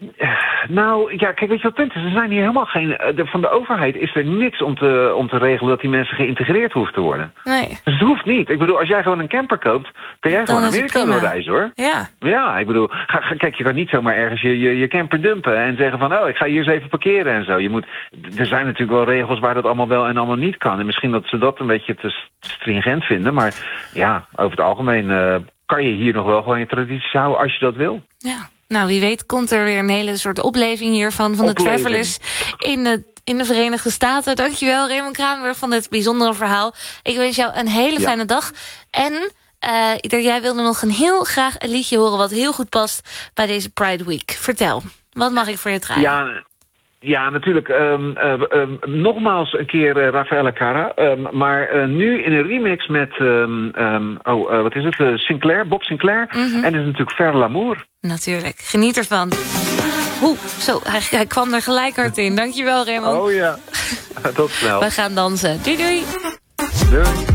Nou, ja, kijk, weet je wat het punt is? Er zijn hier helemaal geen... van de overheid is er niks om te regelen dat die mensen geïntegreerd hoeven te worden. Nee. Dus het hoeft niet. Ik bedoel, als jij gewoon een camper koopt, kan jij gewoon Amerika doorreizen, hoor. Ja. Ja, ik bedoel, kijk, je kan niet zomaar ergens je camper dumpen en zeggen van, ik ga hier eens even parkeren en zo. Er zijn natuurlijk wel regels waar dat allemaal wel en allemaal niet kan. En misschien dat ze dat een beetje te stringent vinden, maar ja, over het algemeen kan je hier nog wel gewoon je tradities houden als je dat wil. Ja. Nou, wie weet komt er weer een hele soort opleving hiervan van de travelers in de Verenigde Staten. Dankjewel, Raymond Kranenburg, van dit bijzondere verhaal. Ik wens jou een hele fijne dag. En jij wilde nog heel graag een liedje horen wat heel goed past bij deze Pride Week. Vertel, wat mag ik voor je draaien? Ja, natuurlijk. Nogmaals een keer Rafaela Cara. Maar nu in een remix met, wat is het? Bob Sinclair. Mm-hmm. En dat is natuurlijk Faire l'Amour. Natuurlijk, geniet ervan. Zo, hij kwam er gelijk hard in. Dankjewel, Raymond. Oh ja, tot snel. We gaan dansen. Doei doei. Doei.